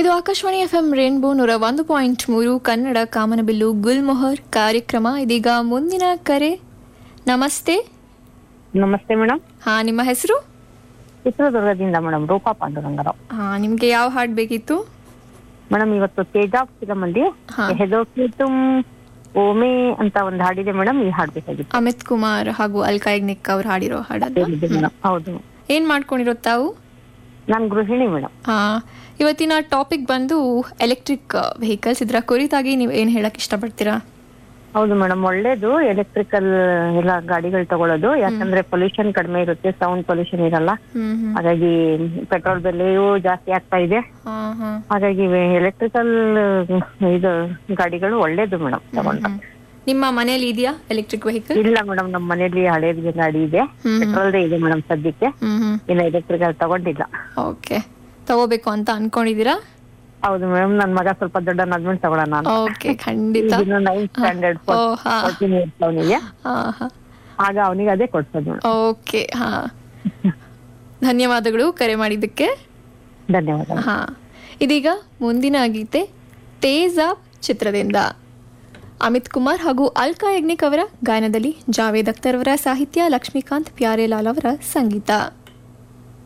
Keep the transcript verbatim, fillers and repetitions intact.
ಇದು Akashvani F M rainbow ನೂರ ಒಂದು ಪಾಯಿಂಟ್ ಮೂರು ಕನ್ನಡ ಕಾಮನಬಿಲ್ಲು ಗುಲ್ಮೊಹರ್ ಕಾರ್ಯಕ್ರಮ. ಇದೀಗ ಮುಂದಿನ ಕರೆ. ನಮಸ್ತೆ. ನಮಸ್ತೆ ಮೇಡಮ್. ಹಾ, ನಿಮ್ಮ ಹೆಸರು? ಚಿತ್ರದುರ್ಗದಿಂದ ಮೇಡಮ್, ರೂಪಾ ಪಾಂಡುರಂಗರಾವ್. ಹಾ, ನಿಮ್ಗೆ ಯಾವ ಹಾಡು ಬೇಕಿತ್ತು ಮೇಡಮ್? ಇವತ್ತು ತೇಜಾಬ್ ಫಿಲಮ್ ಅಲ್ಲಿ ಹೆದೋಕಿ ತುಮ್ ಓಮೆ ಅಂತ ಒಂದು ಹಾಡಿದೆ ಮೇಡಮ್, ಈ ಹಾಡು ಬೇಕಾಗಿತ್ತು. ಅಮಿತ್ ಕುಮಾರ್ ಹಾಗೂ ಅಲ್ಕಾ ಯಾಗ್ನಿಕ್ ಅವ್ರು ಹಾಡಿರೋ ಹಾಡನ್ನ. ಹೌದು. ಏನ್ ಮಾಡ್ಕೊಂಡಿರೋ ತಾವು? ನಾನ್ ಗೃಹಿಣಿ ಮೇಡಮ್. ಹಾ, ಇವತ್ತಿನ ಟಾಪಿಕ್ ಬಂದು ಎಲೆಕ್ಟ್ರಿಕ್ ವೆಹಿಕಲ್ಸ್. ಇದರ ಕುರಿತಾಗಿ ನೀವು ಏನ್ ಹೇಳಕ್ ಇಷ್ಟಪಡ್ತೀರಾ? ಹೌದು ಮೇಡಮ್, ಒಳ್ಳೇದು ಎಲೆಕ್ಟ್ರಿಕಲ್ ಎಲ್ಲ ಗಾಡಿಗಳು ತಗೊಳ್ಳೋದು. ಯಾಕಂದ್ರೆ ಪೊಲ್ಯೂಷನ್ ಕಡಿಮೆ ಇರುತ್ತೆ, ಸೌಂಡ್ ಪೊಲ್ಯೂಷನ್ ಇರಲ್ಲ. ಹಾಗಾಗಿ ಪೆಟ್ರೋಲ್ ಬೆಲೆಯೂ ಜಾಸ್ತಿ ಆಗ್ತಾ ಇದೆ. ಹಾಗಾಗಿ ಎಲೆಕ್ಟ್ರಿಕಲ್ ಇದು ಗಾಡಿಗಳು ಒಳ್ಳೇದು ಮೇಡಮ್ ತಗೊಂಡ್ರೆ. ನಿಮ್ಮ ಮನೇಲಿ ಇದೆಯಾ ಎಲೆಕ್ಟ್ರಿಕ್ ವೆಹಿಕಲ್? ಇಲ್ಲ ಮೇಡಮ್, ನಮ್ಮ ಮನೆಯಲ್ಲಿ ಹಳೇದು ಗಾಡಿ ಇದೆ, ಪೆಟ್ರೋಲ್ದೇ ಇದೆ ಮೇಡಮ್ ಸದ್ಯಕ್ಕೆ. ಇನ್ನು ಎಲೆಕ್ಟ್ರಿಕಲ್ ತಗೊಂಡಿಲ್ಲ. ಓಕೆ, ತಗೋಬೇಕು ಅಂತ ಅನ್ಕೊಂಡಿದೀರಾ? ಹೌದು ಮೇಡಮ್, ನನ್ ಮಗ ಸ್ವಲ್ಪ ದೊಡ್ಡನಾದ್ಮೇಲೆ ತಗೊಳ್ಳೋಣ. ಓಕೆ, ಖಂಡಿತ. ನೈನ್ತ್ ಸ್ಟ್ಯಾಂಡರ್ಡ್ ಫೋರ್ಟೀನ್ ಇಯರ್ಸ್ ಅವನಿಗೆ, ಆಗ ಅವನಿಗೆ ಅದೇ ಕೊಡ್ಸೋದು. ಓಕೆ, ಹಾ, ಧನ್ಯವಾದಗಳು ಕರೆ ಮಾಡಿದ್ದಕ್ಕೆ. ಧನ್ಯವಾದ. ಹಾ, ಇದೀಗ ಮುಂದಿನ ಗೀತೆ ತೇಜಾಬ್ ಚಿತ್ರದಿಂದ ಅಮಿತ್ ಕುಮಾರ್ ಹಾಗೂ ಅಲ್ಕಾ ಯಾಗ್ನಿಕ್ ಅವರ ಗಾಯನದಲ್ಲಿ ಜಾವೇದ್ ಅಖ್ತರ್ ಅವರ ಸಾಹಿತ್ಯ, ಲಕ್ಷ್ಮೀಕಾಂತ್ ಪ್ಯಾರೇಲಾಲ್ ಅವರ ಸಂಗೀತ.